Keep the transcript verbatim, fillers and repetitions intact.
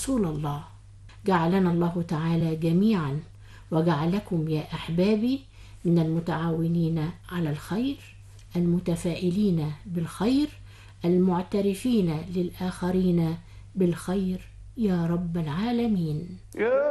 رسول الله. جعلنا الله تعالى جميعا وجعلكم يا أحبابي من المتعاونين على الخير، المتفائلين بالخير، المعترفين للآخرين بالخير يا رب العالمين.